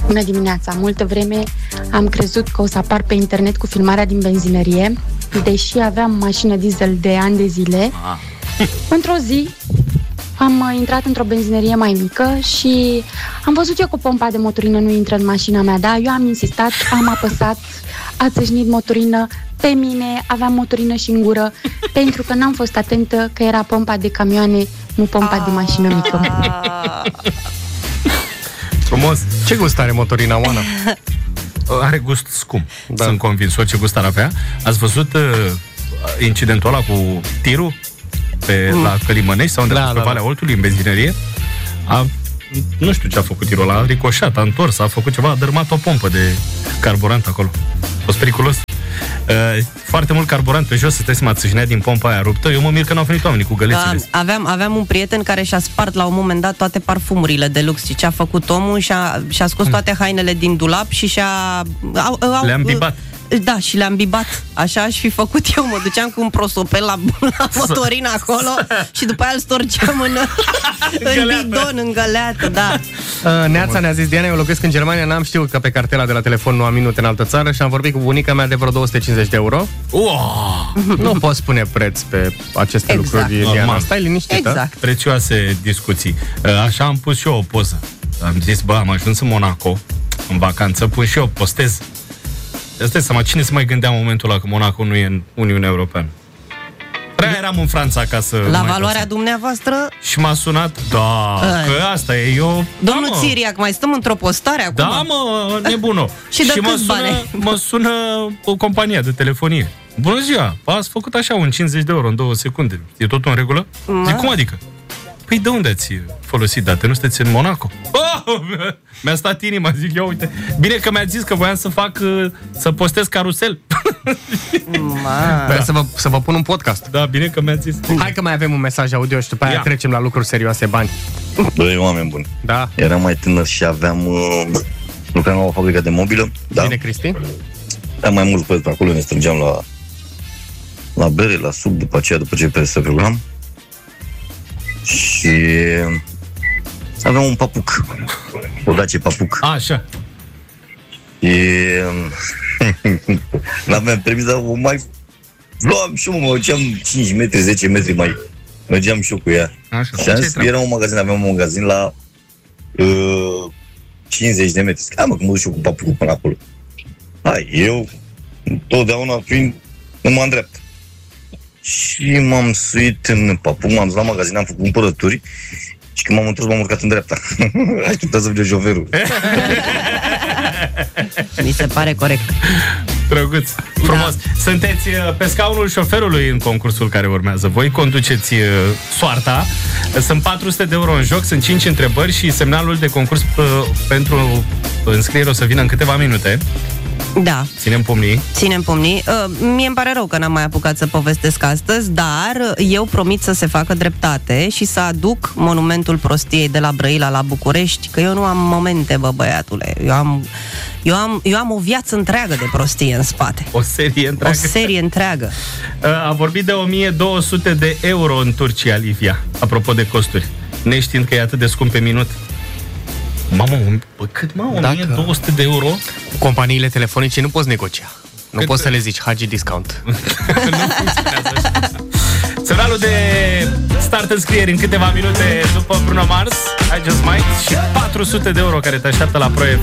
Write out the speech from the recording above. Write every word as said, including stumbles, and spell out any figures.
Bună dimineața! Multă vreme am crezut că o să apar pe internet cu filmarea din benzinărie, deși aveam mașină diesel de ani de zile. Într-o zi am intrat într-o benzinărie mai mică și am văzut eu că pompa de motorină nu intră în mașina mea, dar eu am insistat, am apăsat, a țâșnit motorină, pe mine aveam motorină și în gură, pentru că n-am fost atentă că era pompa de camioane, nu pompa de mașină mică. Frumos. Ce gust are motorina, Oana? Are gust scump, da. Sunt convins. Orice gust ar avea. Ați văzut uh, incidentul ăla cu tirul pe, mm. la Călimănești sau unde da, pe da, Valea da. Oltului, în benzinărie? A, nu știu ce a făcut tirul ăla, a ricoșat, a întors, a făcut ceva, a dărâmat o pompă de carburant acolo. A fost periculos. Uh, foarte mult carburant pe jos, să stai să mă țâșnea din pompa aia ruptă. Eu mă mir că n-au venit oamenii cu gălețile. Da, aveam, aveam un prieten care și-a spart la un moment dat toate parfumurile de lux. Și ce a făcut omul? Și-a, și-a scos toate hainele din dulap și și-a... Au, au, le-am bibat. Da, și le-am bibat. Așa aș fi făcut eu. Mă duceam cu un prosopel la, la motorină acolo și după aia îl storceam în, în bidon, în găleată, da. Uh, Neața ne-a zis Diana, eu locuiesc în Germania, n-am știut că pe cartela de la telefon nu am minute în altă țară și am vorbit cu bunica mea de vreo două sute cincizeci de euro. Wow! Nu poți spune preț pe aceste exact. lucruri, Diana. Stai liniștită. Exact. Prețioase discuții. Așa am pus și eu o poză. Am zis, bă, am ajuns în Monaco, în vacanță, pun și eu, postez. Stai seama, cine se mai gândea în momentul ăla că Monaco nu e în Uniunea Europeană? Prea eram în Franța ca să... La valoarea pasă. Dumneavoastră? Și m-a sunat, da, A. că asta e, eu... Domnul da, Țiriac, mai stăm într-o postare acum? Da, mă, nebuno. Și de și mă sună, bani? mă sună o companie de telefonie. Bună ziua, ați făcut așa un cincizeci de euro în două secunde. E totul în regulă? Ma. Zic, cum adică? Păi de unde ați folosit date? Nu sunteți în Monaco? Oh, mi-a stat inima, zic eu, uite. Bine că mi-a zis că voiam să fac, să postez carusel. Da. Să, vă, să vă pun un podcast. Da, bine că mi-a zis. Hai că mai avem un mesaj audio și după aia Ia. trecem la lucruri serioase, bani. Băi, oameni buni. Da. Eram mai tânăr și aveam... Uh, lucram la o fabrică de mobilă. Da. Bine, Cristi? Am mai mulți pe acolo, ne strângeam la la bere, la sub, după aceea, după ce pe program. Și aveam un papuc, o Dacia papuc. A, așa. Și n-aveam permis, dar o mai luam și eu, mă duceam cinci metri, zece metri mai mergeam și eu cu ea. Așa. Și am zis, era un magazin, aveam un magazin la uh, cincizeci de metri. Hai mă, că mă duc și eu cu papucul până acolo. Hai, eu totdeauna fiind nu mă îndrept. Și m-am suit în papuc, m-am dus la magazin, am făcut cumpărături și când m-am întors m-am urcat în dreapta. Aștepta să vedem șoferul. Mi se pare corect. Drăguț, frumos. Da. Sunteți pe scaunul șoferului în concursul care urmează. Voi conduceți soarta. Sunt patru sute de euro în joc, sunt cinci întrebări și semnalul de concurs pentru înscriere o să vină în câteva minute. Da. Ținem pumnii. Ținem pumnii. Uh, mie îmi pare rău că n-am mai apucat să povestesc astăzi, dar eu promit să se facă dreptate și să aduc monumentul prostiei de la Brăila la București, că eu nu am momente, bă, băiatule. Eu am, eu am, eu am o viață întreagă de prostie în spate. O serie întreagă. O serie întreagă. A vorbit de o mie două sute de euro în Turcia, Livia, apropo de costuri. Neștiind că e atât de scump pe minut. Mamă, bă, cât, mă, o mie două sute de euro? Cu companiile telefonice nu poți negocia. Nu cât poți să le zici Hagi discount. Nu funcționează așa. Semnalul de start înscrieri în câteva minute după Bruno Mars, I Just Might, și patru sute de euro care te așteaptă la Pro F